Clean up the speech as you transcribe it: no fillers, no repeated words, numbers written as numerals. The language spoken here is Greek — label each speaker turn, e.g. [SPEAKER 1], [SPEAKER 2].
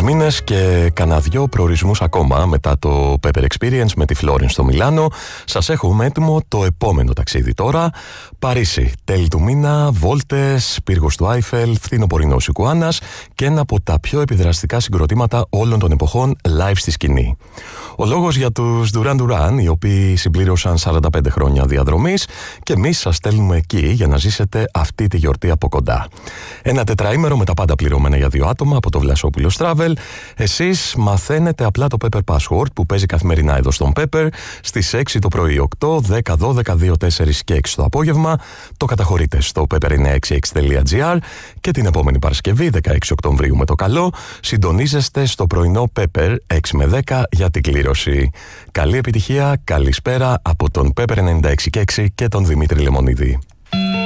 [SPEAKER 1] μήνες και κανένα δυο προορισμούς ακόμα μετά το Pepper Experience με τη Florence στο Μιλάνο. Σας έχουμε έτοιμο το επόμενο ταξίδι τώρα. Παρίσι, τέλη του μήνα, βόλτες, πύργος του Άιφελ, φθινοπορεινός Ικουάνας και ένα από τα πιο επιδραστικά συγκροτήματα όλων των εποχών live στη σκηνή. Ο λόγος για τους Duran Duran, οι οποίοι συμπλήρωσαν 45 χρόνια διαδρομής, και εμείς σας στέλνουμε εκεί για να ζήσετε αυτή τη γιορτή από κοντά. Ένα τετραήμερο με τα πάντα πληρωμένα για 2 άτομα από το Βλασόπουλος Travel. Εσείς μαθαίνετε απλά το Pepper Password που παίζει καθημερινά εδώ στον Pepper στις 6 το πρωί, 8, 10, 12, 2, 4 και 6 το απόγευμα. Το καταχωρείτε στο pepper966.gr και την επόμενη Παρασκευή, 16 Οκτωβρίου με το καλό, συντονίζεστε στο πρωινό Pepper 6 με 10 για την κλήρωση. Καλή επιτυχία, καλησπέρα από τον Pepper 96.6 και τον Δημήτρη Λεμονίδη.